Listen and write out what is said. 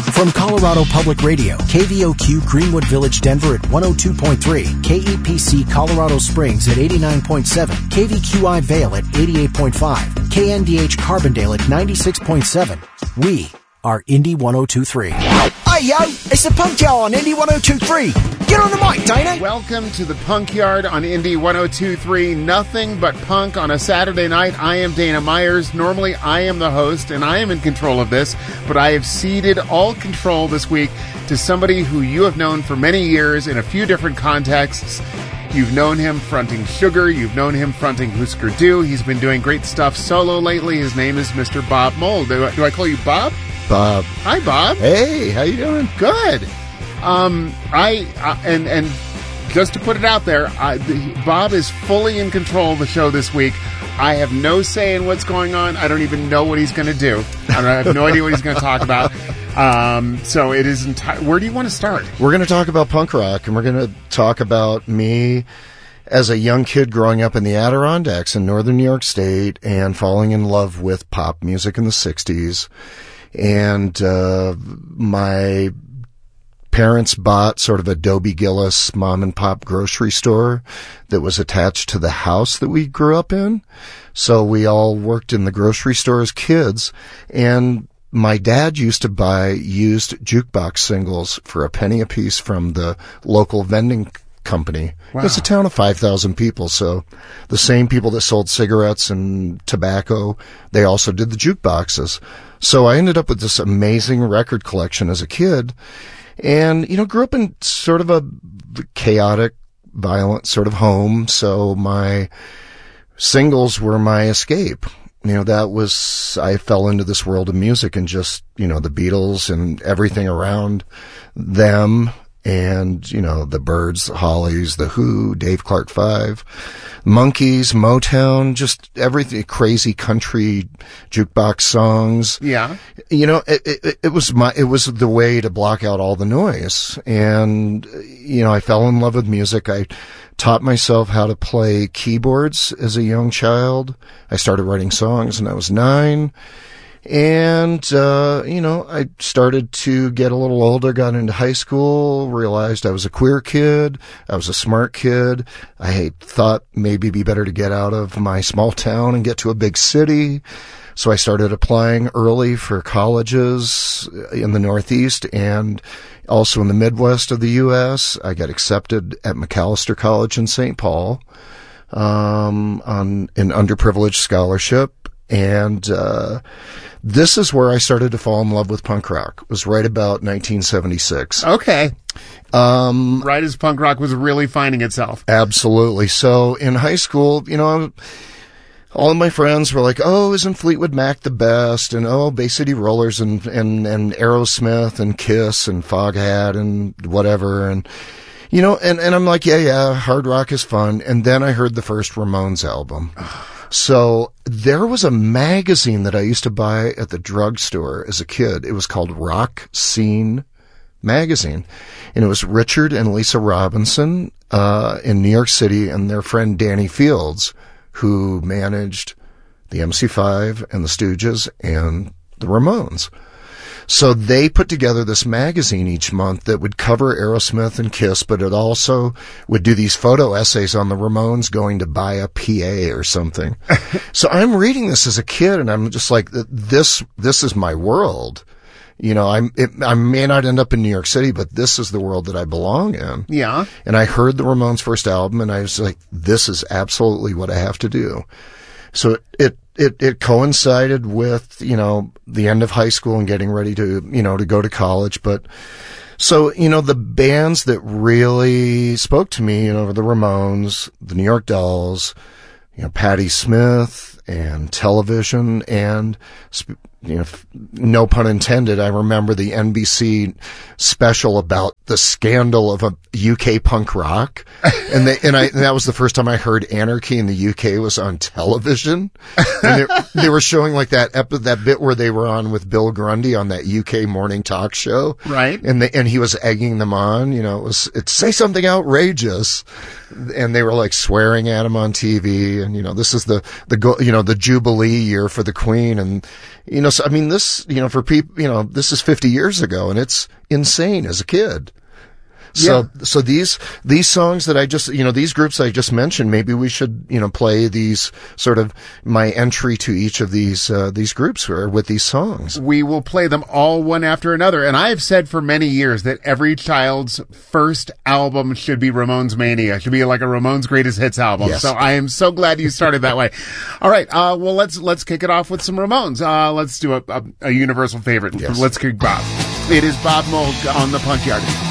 From Colorado Public Radio, KVOQ Greenwood Village, Denver at 102.3, KEPC Colorado Springs at 89.7, KVQI Vale at 88.5, KNDH Carbondale at 96.7. We are Indy 102.3. Hey yo, it's the Punk Yard on Indy 102.3. Get on the mic, Dana. Welcome to the Punk Yard on Indy 102.3. Nothing but punk on a Saturday night. I am Dana Myers. Normally I am the host and I am in control of this, but I have ceded all control this week to somebody who you have known for many years in a few different contexts. You've known him fronting Sugar. You've known him fronting Husker Du. He's been doing great stuff solo lately. His name is Mr. Bob Mould. Do I call you Bob? Bob. Hi, Bob. Hey, how you doing? Good. And just to put it out there, Bob is fully in control of the show this week. I have no say in what's going on. I don't even know what he's going to do. I have no idea what he's going to talk about. So it is where do you want to start? We're going to talk about punk rock, and we're going to talk about me as a young kid growing up in the Adirondacks in northern New York State and falling in love with pop music in the 60s. And my parents bought sort of a Dobie Gillis mom and pop grocery store that was attached to the house that we grew up in. So we all worked in the grocery store as kids. And my dad used to buy used jukebox singles for a penny apiece from the local vending company. Wow. It's a town of 5,000 people, so the same people that sold cigarettes and tobacco, they also did the jukeboxes. So I ended up with this amazing record collection as a kid and, grew up in sort of a chaotic, violent sort of home, so my singles were my escape. I fell into this world of music and just, the Beatles and everything around them. And, the Byrds, the Hollies, the Who, Dave Clark 5, Monkees, Motown, just everything, crazy country jukebox songs. Yeah. It was the way to block out all the noise. And, I fell in love with music. I taught myself how to play keyboards as a young child. I started writing songs when I was 9. And, I started to get a little older, got into high school, realized I was a queer kid. I was a smart kid. I thought maybe it'd be better to get out of my small town and get to a big city. So I started applying early for colleges in the Northeast and also in the Midwest of the U.S. I got accepted at Macalester College in St. Paul, on an underprivileged scholarship. And this is where I started to fall in love with punk rock. It was right about 1976. Okay. Right as punk rock was really finding itself. Absolutely. So in high school, all of my friends were like, oh, isn't Fleetwood Mac the best? And oh, Bay City Rollers and Aerosmith and Kiss and Foghat and whatever. And, and I'm like, yeah, hard rock is fun. And then I heard the first Ramones album. So there was a magazine that I used to buy at the drugstore as a kid. It was called Rock Scene Magazine. And it was Richard and Lisa Robinson in New York City and their friend Danny Fields, who managed the MC5 and the Stooges and the Ramones. So they put together this magazine each month that would cover Aerosmith and Kiss, but it also would do these photo essays on the Ramones going to buy a PA or something. So I'm reading this as a kid and I'm just like, this is my world. I may not end up in New York City, but this is the world that I belong in. Yeah. And I heard the Ramones' first album and I was like, this is absolutely what I have to do. So it coincided with, the end of high school and getting ready to, to go to college. But so, the bands that really spoke to me, the Ramones, the New York Dolls, Patti Smith and Television and, no pun intended, I remember the NBC special about the scandal of a UK punk rock. And that was the first time I heard Anarchy in the UK was on television. And they were showing like that bit where they were on with Bill Grundy on that UK morning talk show. Right. And he was egging them on, it's say something outrageous. And they were like swearing at him on TV. And, this is the Jubilee year for the Queen. And, You know, so, I mean, this, you know, for people, you know, this is 50 years ago, and it's insane as a kid. So these songs that I just, you know, these groups I just mentioned, maybe we should, you know, play these sort of my entry to each of these groups or with these songs. We will play them all one after another. And I've said for many years that every child's first album should be Ramones Mania. It should be like a Ramones Greatest Hits album. Yes. So I am so glad you started that way. All right. Well, let's kick it off with some Ramones. Let's do a universal favorite. Yes. Let's kick Bob. It is Bob Mould on the Punch Yard.